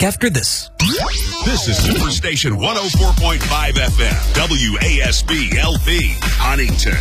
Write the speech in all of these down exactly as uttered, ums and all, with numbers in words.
back after this. This is Superstation one oh four point five F M, W A S B L P, Huntington.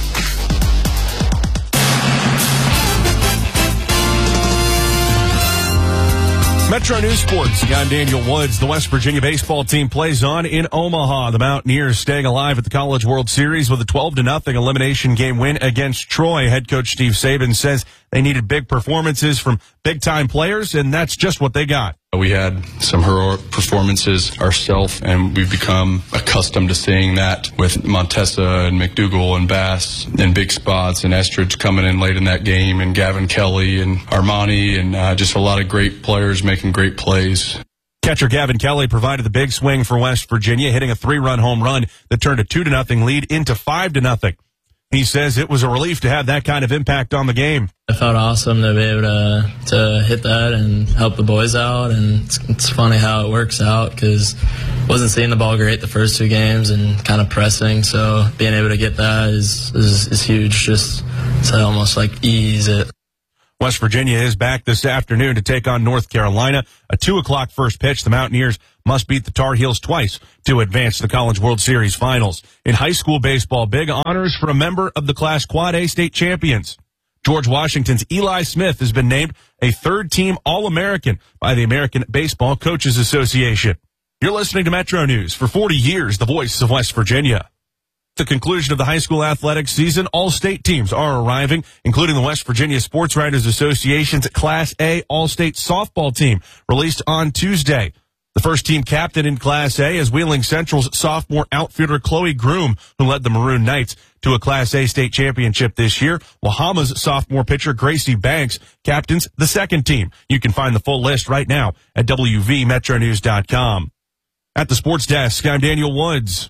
Metro News Sports. I'm Daniel Woods. The West Virginia baseball team plays on in Omaha. The Mountaineers staying alive at the College World Series with a twelve to nothing elimination game win against Troy. Head coach Steve Saban says they needed big performances from big-time players, and that's just what they got. We had some heroic performances ourselves, and we've become accustomed to seeing that with Montessa and McDougal and Bass in big spots, and Estridge coming in late in that game, and Gavin Kelly and Armani, and uh, just a lot of great players making great plays. Catcher Gavin Kelly provided the big swing for West Virginia, hitting a three-run home run that turned a two to nothing lead into five to nothing. He says it was a relief to have that kind of impact on the game. It felt awesome to be able to to hit that and help the boys out, and it's, it's funny how it works out because wasn't seeing the ball great the first two games and kind of pressing, so being able to get that is is, is huge, just to almost like ease it. West Virginia is back this afternoon to take on North Carolina. A two o'clock first pitch. The Mountaineers must beat the Tar Heels twice to advance to the College World Series finals. In high school baseball, big honors for a member of the Class Quad A state champions. George Washington's Eli Smith has been named a third-team All-American by the American Baseball Coaches Association. You're listening to Metro News. For forty years, the voice of West Virginia. The conclusion of the high school athletics season, all state teams are arriving, including the West Virginia Sports Writers Association's Class A All-State softball team, released on Tuesday. The first team captain in Class A is Wheeling Central's sophomore outfielder Chloe Groom, who led the Maroon Knights to a Class A state championship this year. Wahama's sophomore pitcher Gracie Banks captains the second team. You can find the full list right now at W V metro news dot com. At the sports desk, I'm Daniel Woods.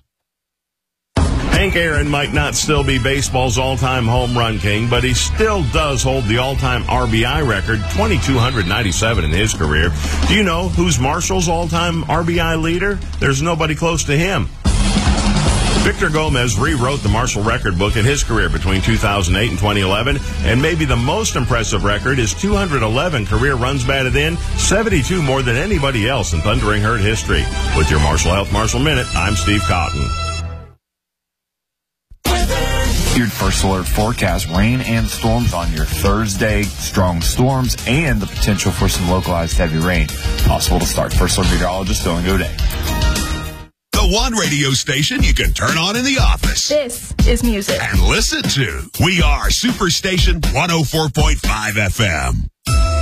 Hank Aaron might not still be baseball's all-time home run king, but he still does hold the all-time R B I record, two thousand two hundred ninety-seven in his career. Do you know who's Marshall's all-time R B I leader? There's nobody close to him. Victor Gomez rewrote the Marshall record book in his career between two thousand eight and twenty eleven, and maybe the most impressive record is two hundred eleven career runs batted in, seventy-two more than anybody else in Thundering Herd history. With your Marshall Health Marshall Minute, I'm Steve Cotton. Your First Alert forecast, rain and storms on your Thursday, strong storms, and the potential for some localized heavy rain. Possible to start. First Alert meteorologist Dylan Goday. The one radio station you can turn on in the office. This is music. And listen to. We are Superstation one oh four point five F M.